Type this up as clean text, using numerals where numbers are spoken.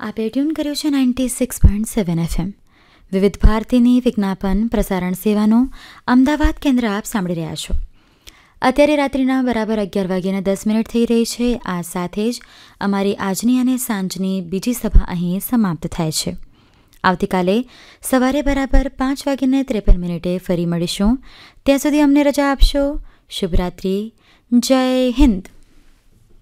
આપે ટ્યુન કર્યું છે 96.7 FM વિવિધ ભારતીની વિજ્ઞાપન પ્રસારણ સેવાનું અમદાવાદ કેન્દ્ર આપ સાંભળી રહ્યા છો. અત્યારે રાત્રિના બરાબર 11:10 થઈ રહી છે. આ સાથે જ અમારી આજની અને સાંજની બીજી સભા અહીં સમાપ્ત થાય છે. આવતીકાલે સવારે બરાબર 5:53 ફરી મળીશું. ત્યાં સુધી અમને રજા આપશો. શુભરાત્રિ. જય હિન્દ.